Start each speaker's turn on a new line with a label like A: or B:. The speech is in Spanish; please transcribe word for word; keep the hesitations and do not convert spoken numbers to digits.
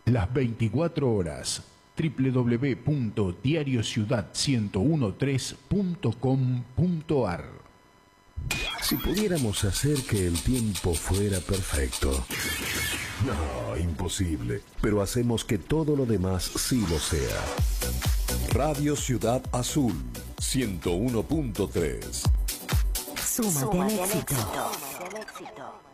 A: las veinticuatro horas. doble u doble u doble u punto diario ciudad ciento trece punto com punto ar.
B: Si pudiéramos hacer que el tiempo fuera perfecto. No, imposible. Pero hacemos que todo lo demás sí lo sea. Radio Ciudad Azul, ciento uno punto tres.
C: Súmate al éxito.